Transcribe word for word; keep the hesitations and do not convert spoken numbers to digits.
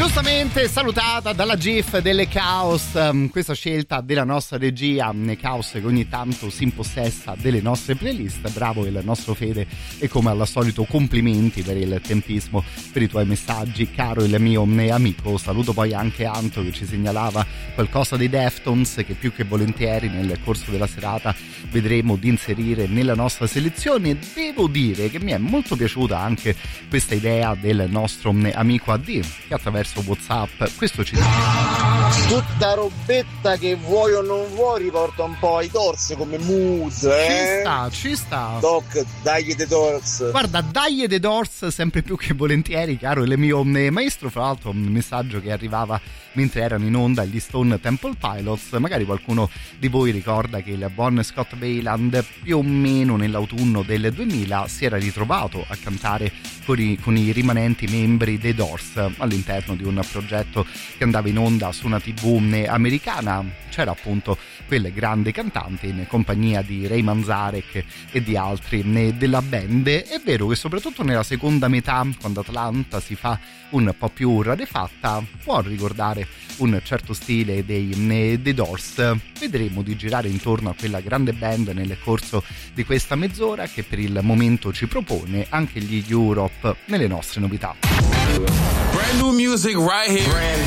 Giustamente salutata dalla GIF delle Chaos, um, questa scelta della nostra regia um, Chaos che ogni tanto si impossessa delle nostre playlist. Bravo il nostro Fede, e come al solito complimenti per il tempismo, per i tuoi messaggi, caro il mio amico. Saluto poi anche Anto che ci segnalava qualcosa dei Deftones che più che volentieri nel corso della serata vedremo di inserire nella nostra selezione. Devo dire che mi è molto piaciuta anche questa idea del nostro amico A D che attraverso WhatsApp questo ci dice: tutta robetta che vuoi o non vuoi riporta un po' ai Doors come mood, eh? Ci sta, ci sta. Doc, dai The Doors. Guarda, dai The Doors sempre più che volentieri, caro il mio maestro. Fra l'altro un messaggio che arrivava mentre erano in onda gli Stone Temple Pilots. Magari qualcuno di voi ricorda che il buon Scott Weiland più o meno nell'autunno del duemila si era ritrovato a cantare con i, con i rimanenti membri dei Doors all'interno di un progetto che andava in onda su una tivù americana. C'era appunto quel grande cantante in compagnia di Ray Manzarek e di altri della band. È vero che soprattutto nella seconda metà, quando Atlanta si fa un po' più rarefatta, può ricordare un certo stile dei, dei Doors. Vedremo di girare intorno a quella grande band nel corso di questa mezz'ora che per il momento ci propone anche gli Europe nelle nostre novità. Brand new music right here. Brand